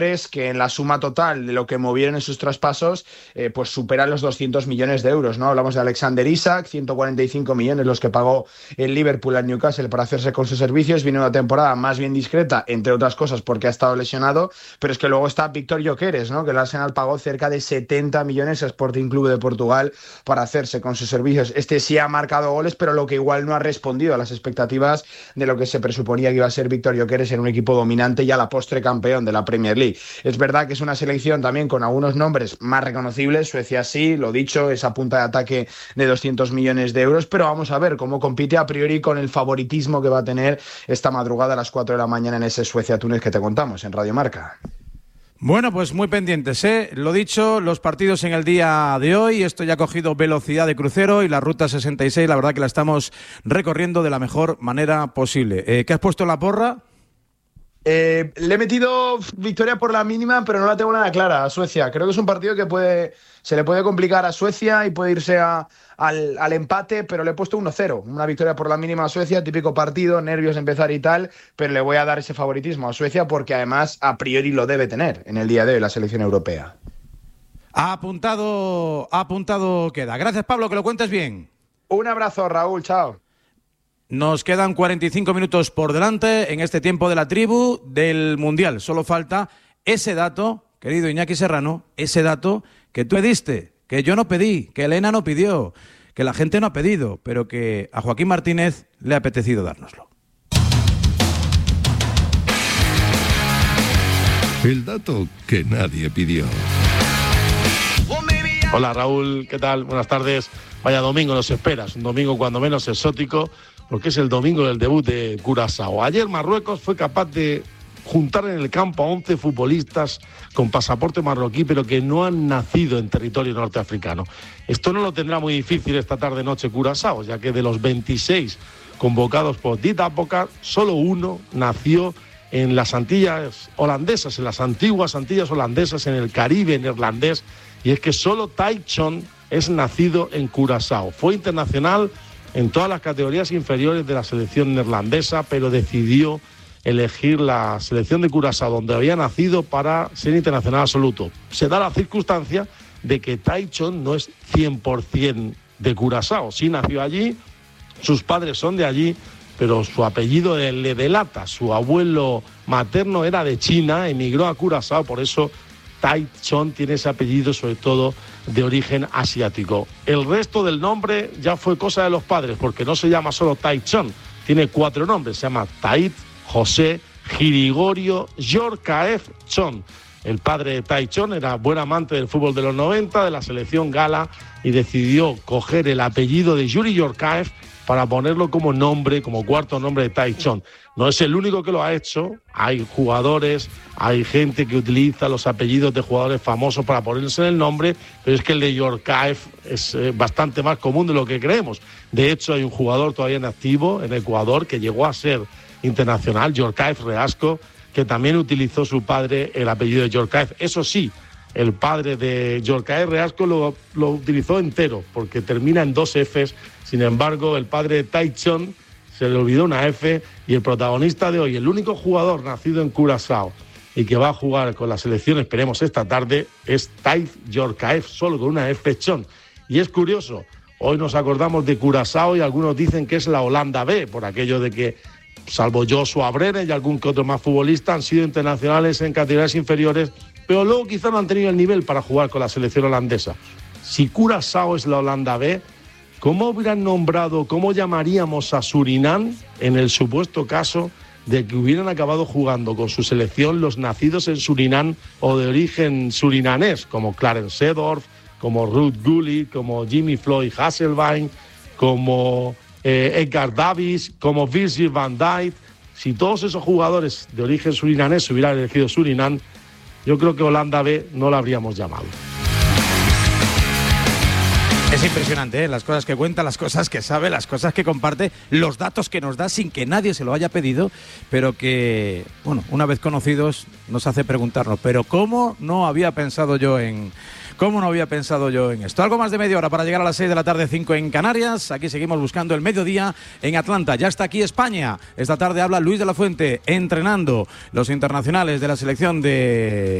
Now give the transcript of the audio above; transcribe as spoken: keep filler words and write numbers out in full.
que en la suma total de lo que movieron en sus traspasos eh, pues superan los doscientos millones de euros, ¿no? Hablamos de Alexander Isak, ciento cuarenta y cinco millones los que pagó el Liverpool al Newcastle para hacerse con sus servicios. Viene una temporada más bien discreta, entre otras cosas porque ha estado lesionado, pero es que luego está Víctor Gyökeres, ¿no? Que el Arsenal pagó cerca de setenta millones a Sporting Club de Portugal para hacerse con sus servicios. Este sí ha marcado goles, pero lo que igual no ha respondido a las expectativas de lo que se presuponía que iba a ser Víctor Gyökeres en un equipo dominante y a la postre campeón de la Premier League. Es verdad que es una selección también con algunos nombres más reconocibles. Suecia sí, lo dicho, esa punta de ataque de doscientos millones de euros, pero vamos a ver cómo compite a priori con el favoritismo que va a tener esta madrugada a las cuatro de la mañana en ese Suecia-Túnez que te contamos en Radio Marca. Bueno, pues muy pendientes, ¿eh? Lo dicho, los partidos en el día de hoy, esto ya ha cogido velocidad de crucero y la Ruta sesenta y seis, la verdad que la estamos recorriendo de la mejor manera posible. Eh, ¿Qué has puesto en la porra? Eh, le he metido victoria por la mínima, pero no la tengo nada clara a Suecia. Creo que es un partido que puede se le puede complicar a Suecia y puede irse a, al, al empate, pero le he puesto uno cero. Una victoria por la mínima a Suecia, típico partido, nervios de empezar y tal, pero le voy a dar ese favoritismo a Suecia porque además a priori lo debe tener en el día de hoy la selección europea. Ha apuntado, ha apuntado queda. Gracias, Pablo, que lo cuentes bien. Un abrazo, Raúl, chao. Nos quedan cuarenta y cinco minutos por delante en este tiempo de la tribu del Mundial. Solo falta ese dato, querido Iñaki Serrano, ese dato que tú pediste, que yo no pedí, que Elena no pidió, que la gente no ha pedido, pero que a Joaquín Martínez le ha apetecido dárnoslo. El dato que nadie pidió. Hola Raúl, ¿qué tal? Buenas tardes. Vaya domingo nos esperas, un domingo cuando menos exótico, porque es el domingo del debut de Curazao. Ayer Marruecos fue capaz de juntar en el campo a once futbolistas con pasaporte marroquí, pero que no han nacido en territorio norteafricano. Esto no lo tendrá muy difícil esta tarde-noche Curazao, ya que de los veintiséis convocados por Dick Advocaat, solo uno nació en las Antillas holandesas, en las antiguas Antillas holandesas, en el Caribe neerlandés, y es que solo Taichon es nacido en Curazao. Fue internacional en todas las categorías inferiores de la selección neerlandesa, pero decidió elegir la selección de Curazao, donde había nacido, para ser internacional absoluto. Se da la circunstancia de que Taichon no es cien por ciento de Curazao. Sí nació allí, sus padres son de allí, pero su apellido le delata. Su abuelo materno era de China, emigró a Curazao, por eso Taichon tiene ese apellido, sobre todo de origen asiático. El resto del nombre ya fue cosa de los padres, porque no se llama solo Taichon, tiene cuatro nombres, se llama Tait, José, Girigorio, Yorkaev Chon. El padre de Taichon era buen amante del fútbol de los noventa, de la selección gala, y decidió coger el apellido de Yuri Yorkaev para ponerlo como nombre, como cuarto nombre de Taichon. No es el único que lo ha hecho, hay jugadores, hay gente que utiliza los apellidos de jugadores famosos para ponerse en el nombre, pero es que el de Yorkaev es eh, bastante más común de lo que creemos. De hecho, hay un jugador todavía en activo en Ecuador que llegó a ser internacional, Yorkaev Reasco, que también utilizó su padre el apellido de Yorkaev. Eso sí, el padre de Yorkaev Reasco lo, lo utilizó entero, porque termina en dos Fs. Sin embargo, el padre de Taichon se le olvidó una F, y el protagonista de hoy, el único jugador nacido en Curazao y que va a jugar con la selección, esperemos esta tarde, es Tait Yorkaev, solo con una F Chon. Y es curioso, hoy nos acordamos de Curazao y algunos dicen que es la Holanda B, por aquello de que, salvo Joshua Brenes y algún que otro más futbolista, han sido internacionales en categorías inferiores, pero luego quizá no han tenido el nivel para jugar con la selección holandesa. Si Curazao es la Holanda B, ¿cómo hubieran nombrado, cómo llamaríamos a Surinam en el supuesto caso de que hubieran acabado jugando con su selección los nacidos en Surinam o de origen surinanés, como Clarence Seedorf, como Ruud Gullit, como Jimmy Floyd Hasselbein, como eh, Edgar Davids, como Virgil van Dijk? Si todos esos jugadores de origen surinanés hubieran elegido Surinam, yo creo que Holanda B no la habríamos llamado. Es impresionante, ¿eh? Las cosas que cuenta, las cosas que sabe, las cosas que comparte, los datos que nos da sin que nadie se lo haya pedido, pero que, bueno, una vez conocidos nos hace preguntarnos, ¿pero cómo no había pensado yo en ¿Cómo no había pensado yo en esto? Algo más de media hora para llegar a las seis de la tarde, cinco en Canarias. Aquí seguimos buscando el mediodía en Atlanta. Ya está aquí España. Esta tarde habla Luis de la Fuente, entrenando los internacionales de la selección de